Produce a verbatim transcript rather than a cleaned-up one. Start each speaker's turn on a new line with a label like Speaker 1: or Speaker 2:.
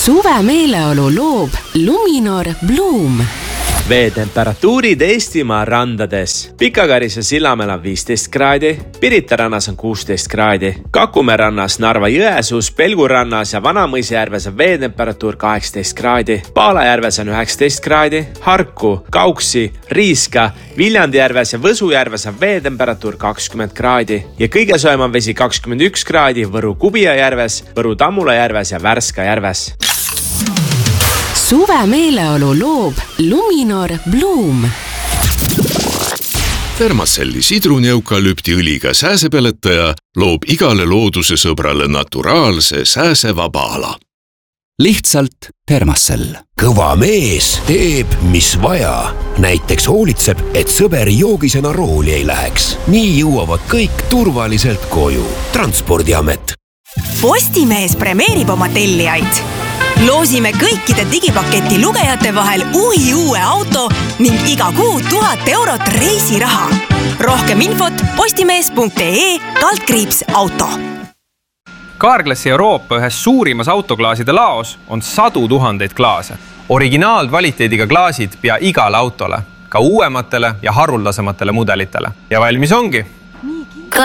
Speaker 1: Suve meeleolu loob Luminor Bloom.
Speaker 2: Veetemperatuurid Eestimaa randades. Pikakarise Sillamäel on viisteist kraadi, Pirita rannas on kuusteist kraadi, Kakumäe rannas, Narva Jõesuus, Pelgu rannas ja Vanamõisjärves on veetemperatuur kaheksateist kraadi, Paalajärves on üheksateist kraadi, Harku, Kauksi, Riiska, Viljandijärves ja Võsujärves on veetemperatuur kakskümmend kraadi ja kõige soojem on vesi kakskümmend üks kraadi Võru Kubijajärves, Võru Tammulajärves ja Värska järves.
Speaker 1: Suve meeleolu loob Luminor Bloom.
Speaker 3: Thermacelli sidruneukalüpti õliga sääsepeletaja loob igale looduse sõbrale naturaalse sääsevaba ala.
Speaker 4: Lihtsalt Thermacell.
Speaker 5: Kõva mees teeb, mis vaja. Näiteks hoolitseb, et sõber joogisena rooli ei läheks. Nii jõuavad kõik turvaliselt koju. Transpordiamet.
Speaker 6: Postimees premeerib oma tellijaid. Loosime kõikide digipaketi lugejate vahel uhi uue auto ning iga kuu tuhat eurot reisiraha. Rohkem infot postimees punkt ee kaldkriips auto.
Speaker 7: Carglassi Euroopa ühes suurimas autoklaaside laos on sadu tuhandeid klaase. Originaalkvaliteediga klaasid pea igale autole, ka uuematele ja haruldasematele mudelitele. Ja valmis ongi